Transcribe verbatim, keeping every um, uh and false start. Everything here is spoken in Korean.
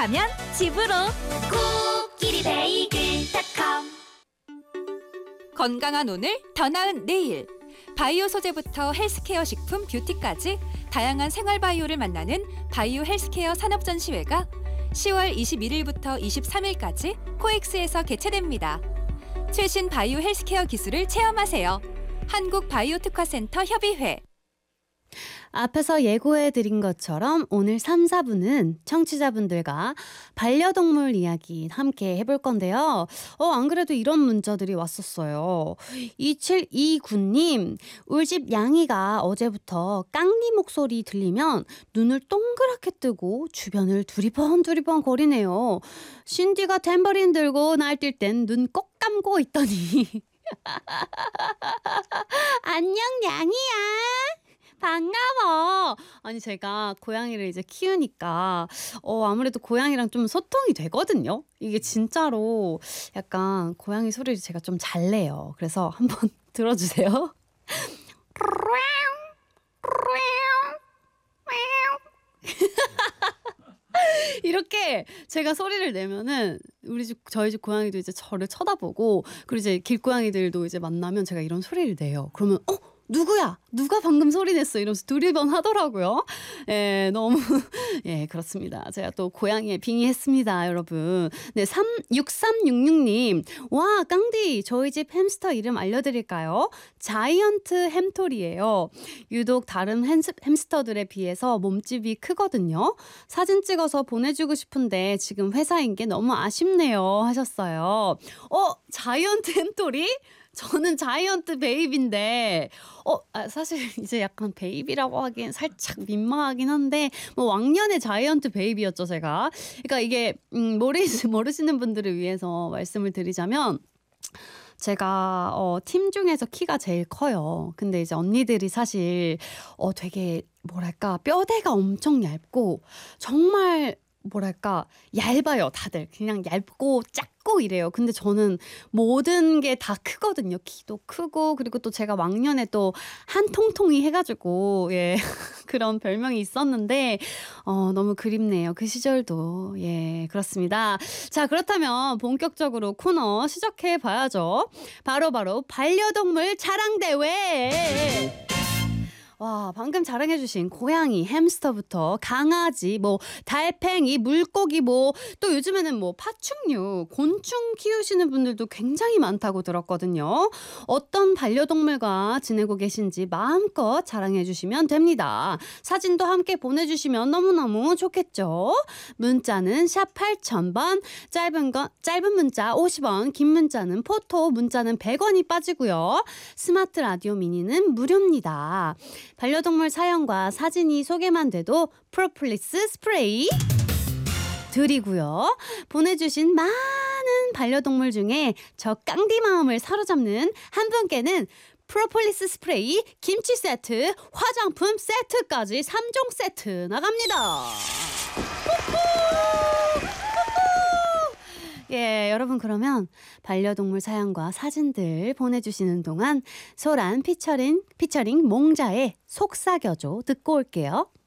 가면 집으로. 코끼리 베이글 닷컴. 건강한 오늘, 더 나은 내일. 바이오 소재부터 헬스케어 식품, 뷰티까지 다양한 생활 바이오를 만나는 바이오 헬스케어 산업전시회가 시월 이십일일부터 이십삼일까지 코엑스에서 개최됩니다. 최신 바이오 헬스케어 기술을 체험하세요. 한국바이오특화센터 협의회. 앞에서 예고해드린 것처럼 오늘 삼, 사부는 청취자분들과 반려동물 이야기 함께 해볼 건데요. 어, 안 그래도 이런 문자들이 왔었어요. 이칠이구님, 울집 양이가 어제부터 깡니 목소리 들리면 눈을 동그랗게 뜨고 주변을 두리번 두리번 거리네요. 신디가 탬버린 들고 날뛸 땐 눈 꼭 감고 있더니 안녕 양이야. 반가워. 아니 제가 고양이를 이제 키우니까 어 아무래도 고양이랑 좀 소통이 되거든요. 이게 진짜로 약간 고양이 소리를 제가 좀 잘 내요. 그래서 한번 들어주세요. 이렇게 제가 소리를 내면은 우리 집 저희 집 고양이도 이제 저를 쳐다보고, 그리고 이제 길고양이들도 이제 만나면 제가 이런 소리를 내요. 그러면 어? 누구야? 누가 방금 소리 냈어? 이러면서 두리번 하더라고요. 예, 너무 예, 그렇습니다. 제가 또 고양이에 빙의했습니다, 여러분. 네, 육삼육육님. 와, 깡디, 저희 집 햄스터 이름 알려드릴까요? 자이언트 햄토리예요. 유독 다른 햄스, 햄스터들에 비해서 몸집이 크거든요. 사진 찍어서 보내주고 싶은데 지금 회사인 게 너무 아쉽네요 하셨어요. 어, 자이언트 햄토리? 저는 자이언트 베이비인데 어 아, 사실 이제 약간 베이비라고 하기엔 살짝 민망하긴 한데 뭐 왕년의 자이언트 베이비였죠 제가. 그러니까 이게 음, 모르, 모르시는 분들을 위해서 말씀을 드리자면, 제가 어, 팀 중에서 키가 제일 커요. 근데 이제 언니들이 사실 어, 되게 뭐랄까 뼈대가 엄청 얇고 정말 뭐랄까 얇아요. 다들 그냥 얇고 작고 이래요. 근데 저는 모든 게 다 크거든요. 키도 크고, 그리고 또 제가 왕년에 또 한 통통이 해가지고 예 그런 별명이 있었는데 어 너무 그립네요. 그 시절도. 예, 그렇습니다. 자, 그렇다면 본격적으로 코너 시작해 봐야죠. 바로 바로 반려동물 자랑대회. 와, 방금 자랑해주신 고양이, 햄스터부터 강아지, 뭐 달팽이, 물고기, 뭐 또 요즘에는 뭐 파충류, 곤충 키우시는 분들도 굉장히 많다고 들었거든요. 어떤 반려동물과 지내고 계신지 마음껏 자랑해주시면 됩니다. 사진도 함께 보내주시면 너무너무 좋겠죠. 문자는 샵 팔천 번, 짧은 건 짧은 문자 오십 원, 긴 문자는 포토, 문자는 백 원이 빠지고요. 스마트 라디오 미니는 무료입니다. 반려동물 사연과 사진이 소개만 돼도 프로폴리스 스프레이 드리고요. 보내주신 많은 반려동물 중에 저 깡디 마음을 사로잡는 한 분께는 프로폴리스 스프레이, 김치 세트, 화장품 세트까지 삼 종 세트 나갑니다. 예, 여러분 그러면 반려동물 사연과 사진들 보내주시는 동안 소란 피처링, 피처링 몽자의 속삭여줘 듣고 올게요.